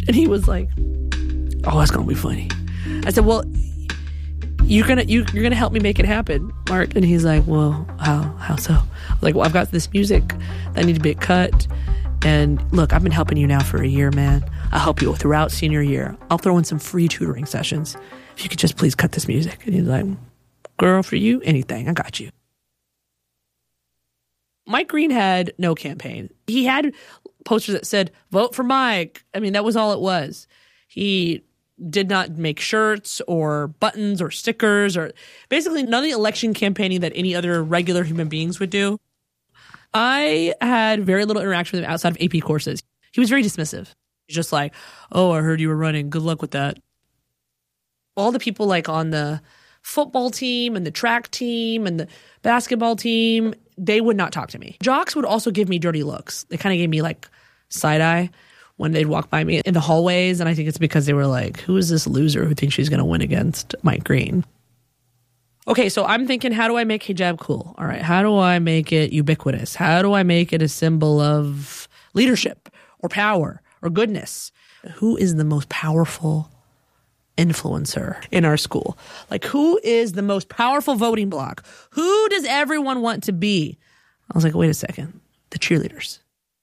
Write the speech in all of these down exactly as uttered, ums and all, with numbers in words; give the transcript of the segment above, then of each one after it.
And he was like, oh, that's going to be funny. I said, well, you're going to you, you're gonna help me make it happen, Mark. And he's like, well, how, how so? I was like, well, I've got this music that needs to be cut. And look, I've been helping you now for a year, man. I'll help you throughout senior year. I'll throw in some free tutoring sessions. If you could just please cut this music. And he's like, girl, for you, anything. I got you. Mike Green had no campaign. He had posters that said, vote for Mike. I mean, that was all it was. He did not make shirts or buttons or stickers or basically none of the election campaigning that any other regular human beings would do. I had very little interaction with him outside of A P courses. He was very dismissive. He's just like, oh, I heard you were running. Good luck with that. All the people like on the football team and the track team and the basketball team, they would not talk to me. Jocks would also give me dirty looks. They kind of gave me like side eye when they'd walk by me in the hallways. And I think it's because they were like, who is this loser who thinks she's going to win against Mike Green? Okay, so I'm thinking, how do I make hijab cool? All right, how do I make it ubiquitous? How do I make it a symbol of leadership or power or goodness? Who is the most powerful influencer in our school? Like, who is the most powerful voting bloc? Who does everyone want to be? I was like, wait a second. The cheerleaders.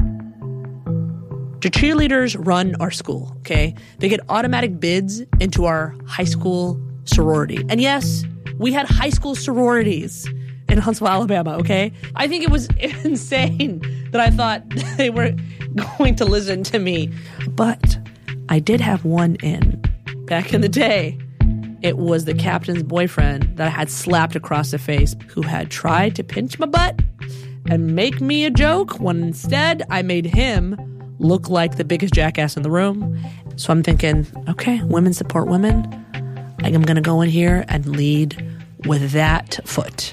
The cheerleaders run our school, okay? They get automatic bids into our high school sorority. And yes, we had high school sororities in Huntsville, Alabama, okay? I think it was insane that I thought they were going to listen to me. But I did have one in. Back in the day, it was the captain's boyfriend that I had slapped across the face who had tried to pinch my butt and make me a joke when instead I made him look like the biggest jackass in the room. So I'm thinking, okay, women support women. I'm going to go in here and lead with that foot.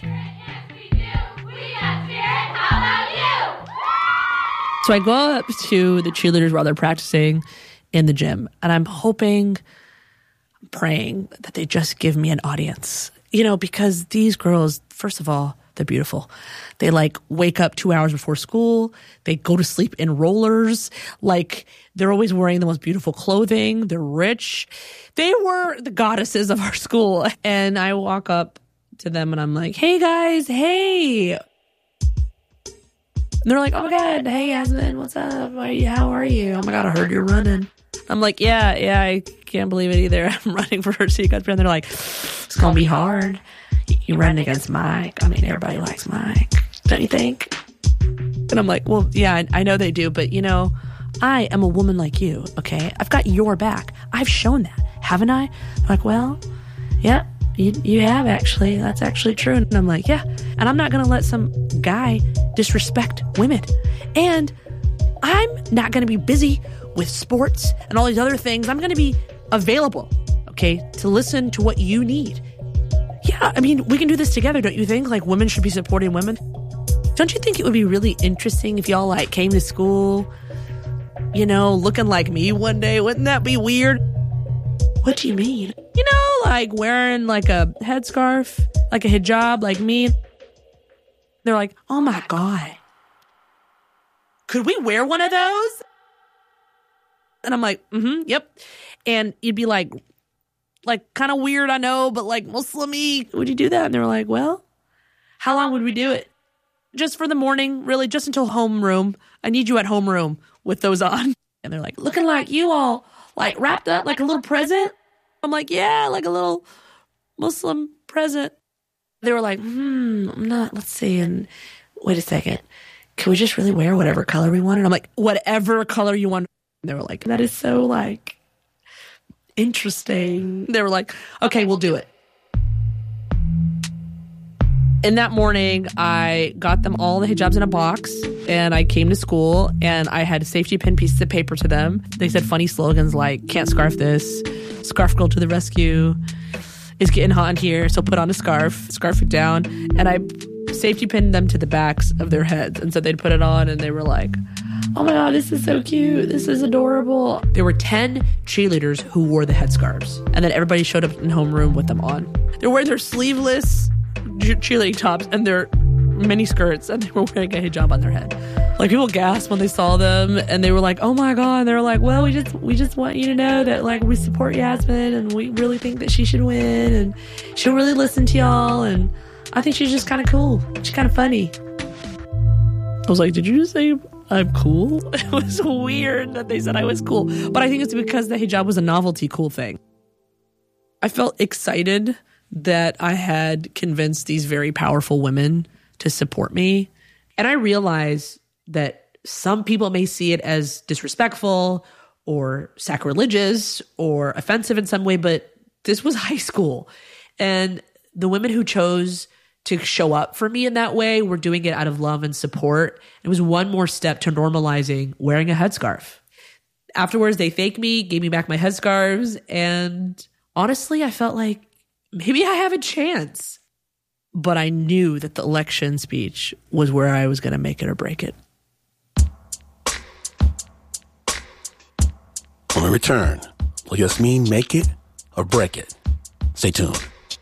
So I go up to the cheerleaders while they're practicing in the gym, and I'm hoping, praying that they just give me an audience. You know, because these girls, first of all, they're beautiful. They like wake up two hours before school. They go to sleep in rollers. Like they're always wearing the most beautiful clothing. They're rich. They were the goddesses of our school. And I walk up to them and I'm like, hey guys, hey. And they're like, oh my God, hey Yasmin, what's up? How are you? Oh my God, I heard you're running. I'm like, yeah, yeah, I can't believe it either. I'm running for her city council. And they're like, it's going to be hard. You run against Mike. I mean, everybody likes Mike. Don't you think? And I'm like, well, yeah, I, I know they do. But, you know, I am a woman like you, okay? I've got your back. I've shown that, haven't I? I'm like, well, yeah, you, you have actually. That's actually true. And I'm like, yeah. And I'm not going to let some guy disrespect women. And I'm not going to be busy with sports and all these other things. I'm going to be available, okay, to listen to what you need. Yeah, I mean, we can do this together, don't you think? Like, women should be supporting women. Don't you think it would be really interesting if y'all, like, came to school, you know, looking like me one day? Wouldn't that be weird? What do you mean? You know, like, wearing, like, a headscarf, like a hijab, like me. They're like, oh, my God. Could we wear one of those? And I'm like, mm-hmm, yep. And you'd be like, like, kind of weird, I know, but like Muslim-y. Would you do that? And they were like, well, how long would we do it? Just for the morning, really, just until homeroom. I need you at homeroom with those on. And they're like, looking like you all, like, wrapped up like a little present. I'm like, yeah, like a little Muslim present. They were like, hmm, I'm not, let's see. And wait a second. Can we just really wear whatever color we want? And I'm like, whatever color you want. And they were like, that is so, like, interesting. They were like, okay, we'll do it. And that morning, I got them all the hijabs in a box, and I came to school, and I had safety pin pieces of paper to them. They said funny slogans like, can't scarf this, scarf girl to the rescue, it's getting hot in here, so put on a scarf, scarf it down. And I safety pinned them to the backs of their heads, and so they'd put it on, and they were like, oh my God, this is so cute. This is adorable. There were ten cheerleaders who wore the headscarves. And then everybody showed up in homeroom with them on. They're wearing their sleeveless cheerleading tops and their mini skirts and they were wearing a hijab on their head. Like, people gasped when they saw them, and they were like, oh my God. They were like, well, we just we just want you to know that, like, we support Yasmin, and we really think that she should win, and she'll really listen to y'all, and I think she's just kind of cool. She's kind of funny. I was like, did you just say I'm cool? It was weird that they said I was cool. But I think it's because the hijab was a novelty cool thing. I felt excited that I had convinced these very powerful women to support me. And I realized that some people may see it as disrespectful or sacrilegious or offensive in some way, but this was high school. And the women who chose to show up for me in that way were doing it out of love and support. It was one more step to normalizing wearing a headscarf. Afterwards, they thanked me, gave me back my headscarves, and honestly, I felt like maybe I have a chance. But I knew that the election speech was where I was going to make it or break it. When we return, will Yasmin make it or break it? Stay tuned.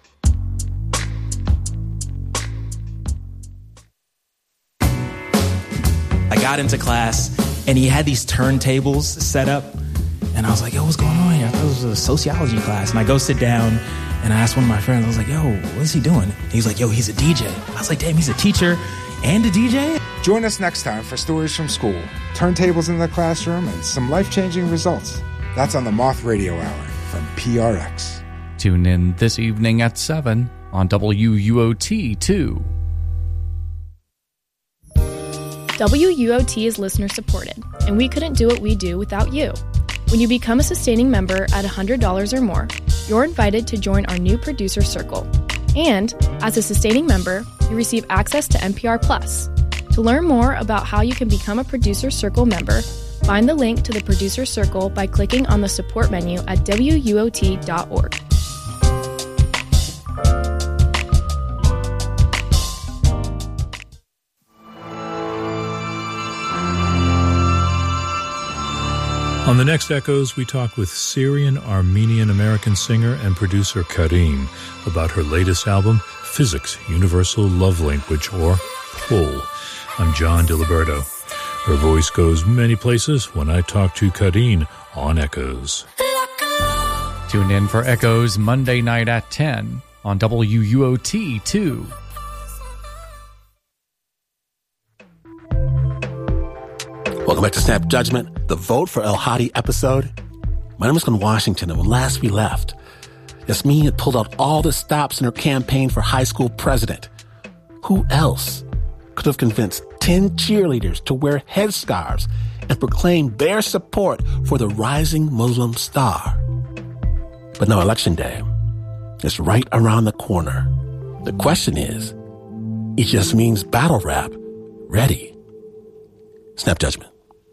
I got into class, and he had these turntables set up, and I was like, yo, what's going on here? I thought it was a sociology class. And I go sit down, and I asked one of my friends, I was like, yo, what's he doing? And he's like, yo, he's a D J. I was like, damn, he's a teacher and a D J? Join us next time for Stories from School, turntables in the classroom, and some life-changing results. That's on the Moth Radio Hour from P R X. Tune in this evening at seven on W U O T two. W U O T is listener-supported, and we couldn't do what we do without you. When you become a sustaining member at one hundred dollars or more, you're invited to join our new producer circle. And as a sustaining member, you receive access to N P R Plus. To learn more about how you can become a producer circle member, find the link to the producer circle by clicking on the support menu at W U O T dot org. On the next Echoes, we talk with Syrian-Armenian-American singer and producer Karim about her latest album, Physics, Universal Love Language, or Pull. I'm John DiLiberto. Her voice goes many places when I talk to Karim on Echoes. Tune in for Echoes Monday night at ten on W U O T two. Welcome back to Snap Judgment, the Vote for El Hadi episode. My name is Glenn Washington, and when last we left, Yasmin had pulled out all the stops in her campaign for high school president. Who else could have convinced ten cheerleaders to wear headscarves and proclaim their support for the rising Muslim star? But now Election Day is right around the corner. The question is, is Yasmin's battle rap ready? Snap Judgment.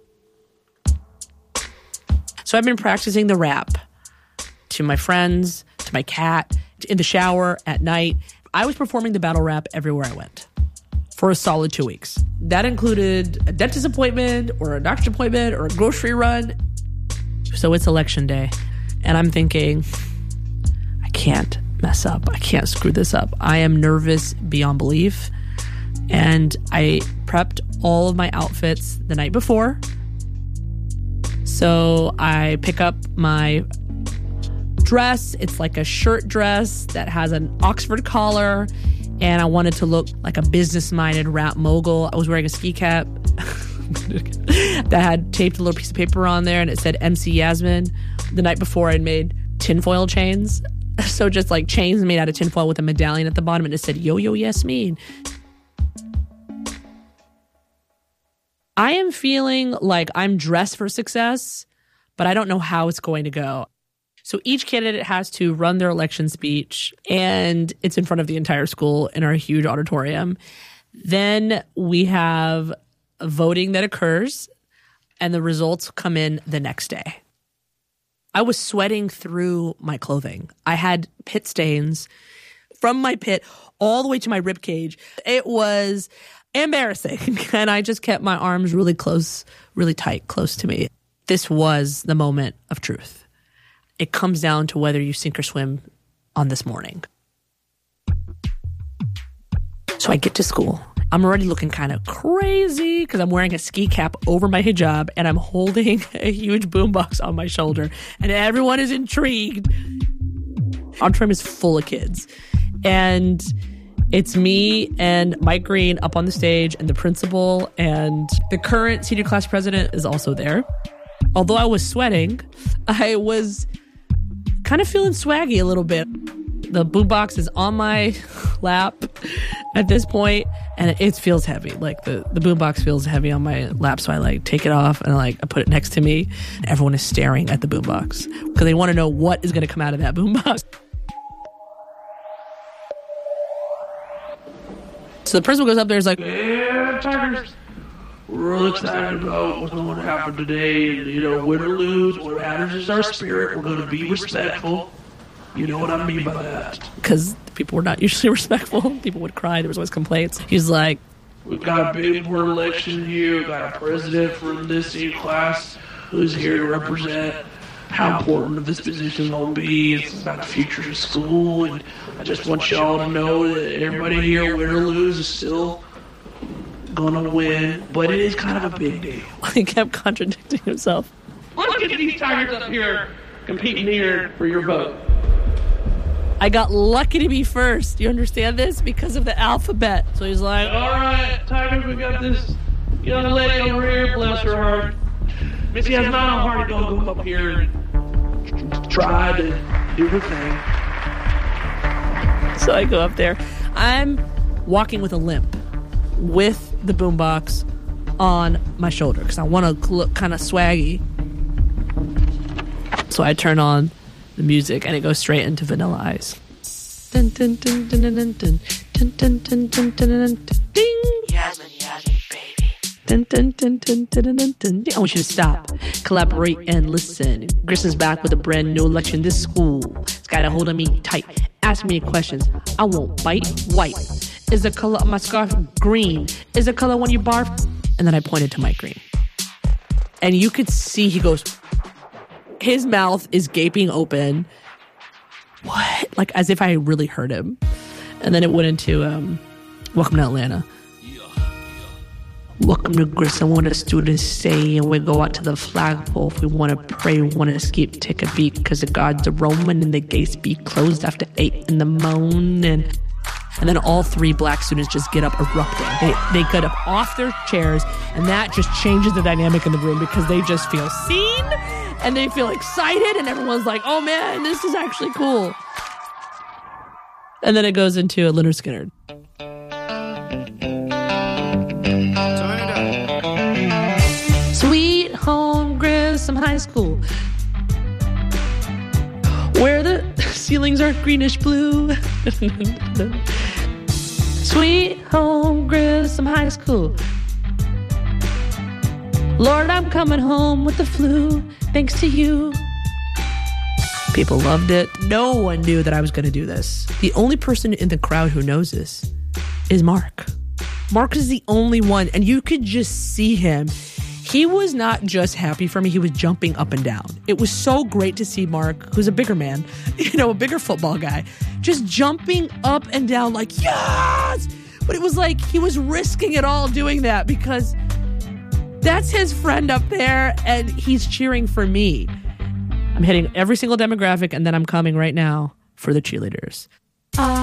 So I've been practicing the rap to my friends, to my cat, in the shower, at night. I was performing the battle rap everywhere I went for a solid two weeks. That included a dentist appointment or a doctor's appointment or a grocery run. So it's election day. And I'm thinking, I can't mess up. I can't screw this up. I am nervous beyond belief. And I prepped all of my outfits the night before. So I pick up my dress. It's like a shirt dress that has an Oxford collar. And I wanted to look like a business-minded rap mogul. I was wearing a ski cap that had taped a little piece of paper on there, and it said M C Yasmin. The night before, I'd made tinfoil chains. So just like chains made out of tinfoil with a medallion at the bottom, and it said, Yo Yo Yasmin. I am feeling like I'm dressed for success, but I don't know how it's going to go. So each candidate has to run their election speech, and it's in front of the entire school in our huge auditorium. Then we have voting that occurs, and the results come in the next day. I was sweating through my clothing. I had pit stains from my pit all the way to my rib cage. It was embarrassing. And I just kept my arms really close, really tight, close to me. This was the moment of truth. It comes down to whether you sink or swim on this morning. So I get to school, I'm already looking kind of crazy because I'm wearing a ski cap over my hijab and I'm holding a huge boombox on my shoulder. And everyone is intrigued. Auditorium is full of kids. And it's me and Mike Green up on the stage and the principal and the current senior class president is also there. Although I was sweating, I was kind of feeling swaggy a little bit. The boombox is on my lap at this point, and it feels heavy. Like the, the boombox feels heavy on my lap, so I like take it off and like I put it next to me. And everyone is staring at the boombox because they want to know what is going to come out of that boombox. So the principal goes up there and is like, yeah, Tigers, we're real excited about what's going to happen today. And, you know, win or lose, what matters is our spirit. We're going to be respectful. You know what I mean by that. Because people were not usually respectful. People would cry. There was always complaints. He's like, we've got a big important election here. We've got a president from this senior class who's here to represent how important this position is going to be. It's about the future of school. And I just want y'all to know that everybody here, win or lose, is still going to win. But it is kind of a big deal. He kept contradicting himself. Let's get these Tigers up here competing here for your vote. I got lucky to be first. You understand this? Because of the alphabet. So he's like, all right, Tigers, we got this young lady over here, bless her heart. Missy has not a heart to go come up here and try to do her thing. So I go up there. I'm walking with a limp with the boombox on my shoulder because I want to look kind of swaggy. So I turn on the music and it goes straight into Vanilla Ice. Dun, dun, dun, dun, dun, dun, dun, dun, dun, dun, dun, dun, dun, ding. Yasmin, Yasmin, baby. Dun, dun, dun, dun, dun, dun, dun. I want you to stop, collaborate, and listen. Grisson's back with a brand new election. This school has got a hold of me tight. Ask me questions. I won't bite. White. Is the color of my scarf green? Is the color when you barf? And then I pointed to Mike Green. And you could see he goes, his mouth is gaping open. What? Like as if I really heard him. And then it went into um, Welcome to Atlanta. Welcome to Grissom, what the students say, and we go out to the flagpole if we want to pray, we want to escape, take a beat, because the guards are Roman and the gates be closed after eight in the morning. And, and then all three black students just get up erupting. They, they get up off their chairs, and that just changes the dynamic in the room because they just feel seen, and they feel excited, and everyone's like, oh man, this is actually cool. And then it goes into a Lynyrd Skynyrd. Sweet home Grissom High School, where the ceilings are greenish blue. Sweet home Grissom High School, Lord, I'm coming home with the flu, thanks to you. People loved it. No one knew that I was going to do this. The only person in the crowd who knows this is Mark. Mark is the only one, and you could just see him. He was not just happy for me, he was jumping up and down. It was so great to see Mark, who's a bigger man, you know, a bigger football guy, just jumping up and down like, yes! But it was like he was risking it all doing that because that's his friend up there and he's cheering for me. I'm hitting every single demographic and then I'm coming right now for the cheerleaders. Uh,